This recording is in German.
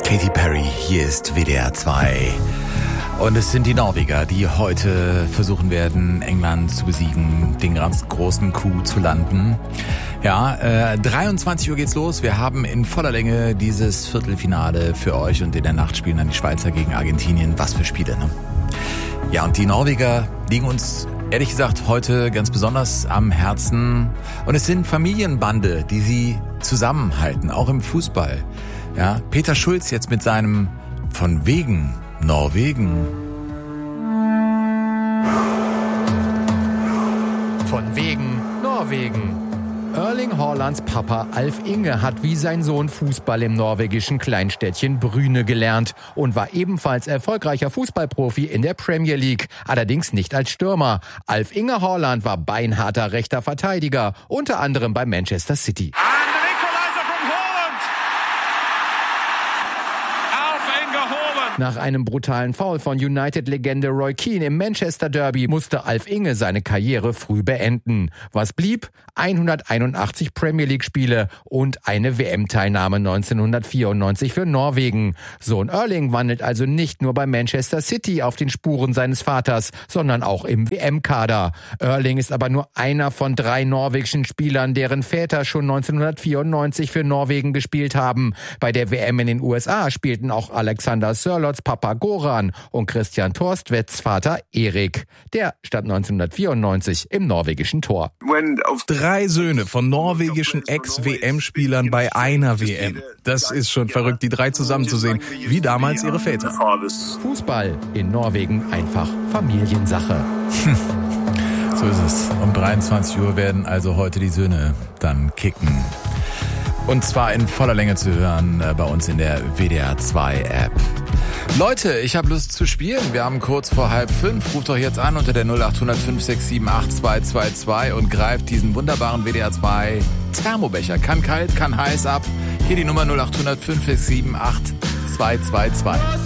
Katy Perry, hier ist WDR 2. Und es sind die Norweger, die heute versuchen werden, England zu besiegen, den ganz großen Coup zu landen. Ja, 23 Uhr geht's los. Wir haben in voller Länge dieses Viertelfinale für euch und in der Nacht spielen dann die Schweizer gegen Argentinien. Was für Spiele, ne? Ja, und die Norweger liegen uns ehrlich gesagt heute ganz besonders am Herzen. Und es sind Familienbande, die sie zusammenhalten, auch im Fußball. Ja, Peter Schulz jetzt mit seinem Von wegen Norwegen. Von wegen Norwegen. Erling Haalands Papa Alf Inge hat wie sein Sohn Fußball im norwegischen Kleinstädtchen Bryne gelernt und war ebenfalls erfolgreicher Fußballprofi in der Premier League, allerdings nicht als Stürmer. Alf Inge Haaland war beinharter rechter Verteidiger, unter anderem bei Manchester City. Nach einem brutalen Foul von United-Legende Roy Keane im Manchester Derby musste Alf Inge seine Karriere früh beenden. Was blieb? 181 Premier League-Spiele und eine WM-Teilnahme 1994 für Norwegen. Sohn Erling wandelt also nicht nur bei Manchester City auf den Spuren seines Vaters, sondern auch im WM-Kader. Erling ist aber nur einer von 3 norwegischen Spielern, deren Väter schon 1994 für Norwegen gespielt haben. Bei der WM in den USA spielten auch Alexander Sørloths Papa Goran und Christian Thorstvedts Vater Erik. Der stand 1994 im norwegischen Tor. 3 Söhne von norwegischen Ex-WM-Spielern bei einer WM. Das ist schon verrückt, die 3 zusammenzusehen, wie damals ihre Väter. Fußball in Norwegen einfach Familiensache. So ist es. Um 23 Uhr werden also heute die Söhne dann kicken. Und zwar in voller Länge zu hören bei uns in der WDR 2 App. Leute, ich habe Lust zu spielen. Wir haben kurz vor 4:30. Ruft doch jetzt an unter der 0800 567 8222 und greift diesen wunderbaren WDR 2 Thermobecher. Kann kalt, kann heiß ab. Hier die Nummer 0800 567 8222.